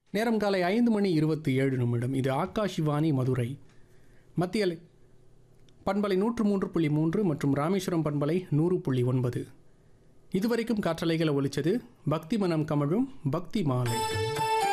நேரம் காலை 5:27. இது ஆகாஷ்வாணி மதுரை. மத்திய பண்பலை 103.3 மற்றும் ராமேஸ்வரம் பண்பலை 100.9. இதுவரைக்கும் காற்றலைகளை ஒலிச்சது பக்தி மனம் கமழும் பக்தி மாலை.